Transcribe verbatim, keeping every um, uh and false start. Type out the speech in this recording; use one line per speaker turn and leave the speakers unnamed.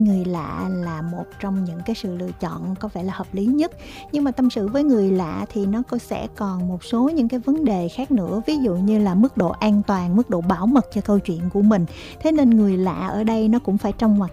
Người lạ là một trong những cái sự lựa chọn có vẻ là hợp lý nhất, nhưng mà tâm sự với người lạ thì nó có sẽ còn một số những cái vấn đề khác nữa, ví dụ như là mức độ an toàn, mức độ bảo mật cho câu chuyện của mình. Thế nên người lạ ở đây nó cũng phải trong ngoặc